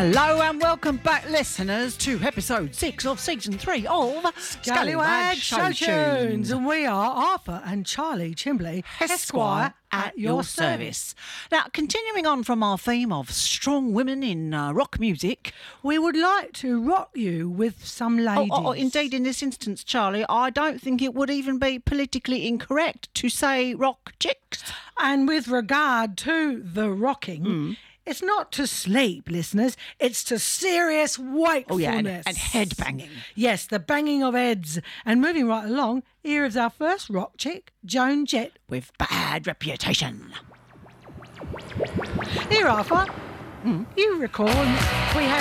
Hello and welcome back, listeners, to episode 6 of season 3 of Scallywag Show Tunes. And we are Arthur and Charlie Chimbley, Esquire, at your service. Now, continuing on from our theme of strong women in rock music, we would like to rock you with some ladies. Indeed, in this instance, Charlie, I don't think it would even be politically incorrect to say rock chicks. And with regard to the rocking, it's not to sleep, listeners. It's to serious wakefulness. Oh, yeah, and head banging. Yes, the banging of heads. And moving right along, here is our first rock chick, Joan Jett. With bad reputation. Here, Arthur, you recall we had